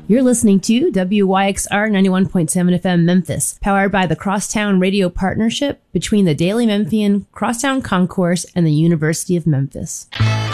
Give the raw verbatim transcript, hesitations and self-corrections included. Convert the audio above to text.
You're listening to W Y X R ninety-one point seven F M Memphis, powered by the Crosstown Radio Partnership between the Daily Memphian, Crosstown Concourse, and the University of Memphis.